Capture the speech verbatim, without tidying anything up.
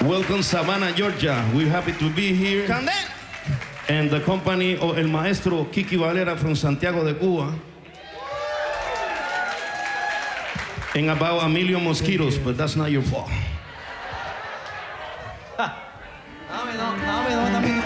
Welcome Savannah, Georgia. We're happy to be here. Candel. And the company of El Maestro Kiki Valera from Santiago de Cuba. And about a million mosquitoes, but that's not your fault. Dame dos, dame dos también.